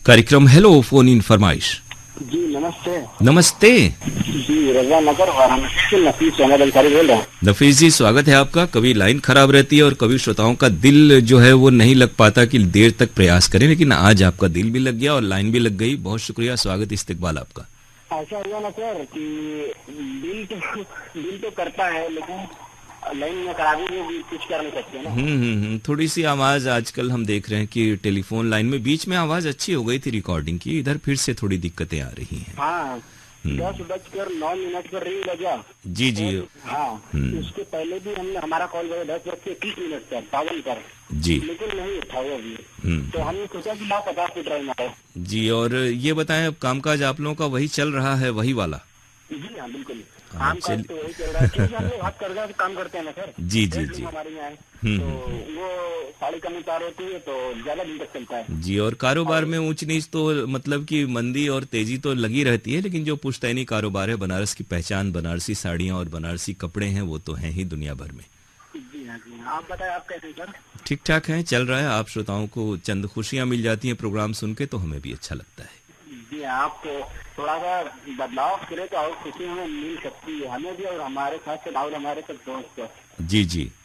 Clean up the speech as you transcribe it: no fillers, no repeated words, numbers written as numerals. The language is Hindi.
कार्यक्रम हेलो फोन इन फरमाइश। जी नमस्ते। नमस्ते जी रजा नगर वाराणसी से नफीस अहमद अंसारी बोल रहा हूँ। नफीस जी, स्वागत है आपका। कभी लाइन खराब रहती है और कभी श्रोताओं का दिल जो है वो नहीं लग पाता कि देर तक प्रयास करें, लेकिन आज आपका दिल भी लग गया और लाइन भी लग गई। बहुत शुक्रिया, स्वागत इस्तकबाल आपका। ऐसा हुआ ना सर कि दिल तो करता है, लेकिन लाइन में खराबी में भी कुछ कर नहीं सकते ना। थोड़ी सी आवाज आजकल हम देख रहे हैं कि टेलीफोन लाइन में बीच में आवाज अच्छी हो गई थी रिकॉर्डिंग की, इधर फिर से थोड़ी दिक्कतें आ रही हैं। हाँ 10:09 पर रिंग लगा। जी जी। हाँ उसके पहले भी हमने हमारा कॉल किया 10:21 पर 52 पर जी, लेकिन नहीं उठा हुआ अभी। तो हमने सोचा कि 50 फीट रहे। जी। और ये बताएं, अब कामकाज आप लोगों का वही चल रहा है, वही वाला? जी हाँ बिल्कुल। हाँ, काम काज तो वही चल रहा है क्योंकि हम लोग हाथ कर काम करते हैं ना सर। जी जी जी। हमारे यहाँ है तो वो साड़ी कम उतार होती है तो ज्यादा दिन तक चलता है। जी, और कारोबार में ऊंच नीच तो मतलब कि मंदी और तेजी तो लगी रहती है, लेकिन जो पुश्तैनी कारोबार है, बनारस की पहचान बनारसी साड़ियाँ और बनारसी कपड़े हैं, वो तो हैं ही दुनिया भर में। जी हाँ जी हाँ। आप बताएं आप कैसे सर? ठीक ठाक हैं, चल रहा है। आप श्रोताओं को चंद खुशियाँ मिल जाती हैं प्रोग्राम सुन के, तो हमें भी अच्छा लगता है। जी आप थोड़ा सा बदलाव करें तो और खुशी हमें मिल सकती है, हमें भी और हमारे साथ और हमारे सब दोस्त को। जी जी।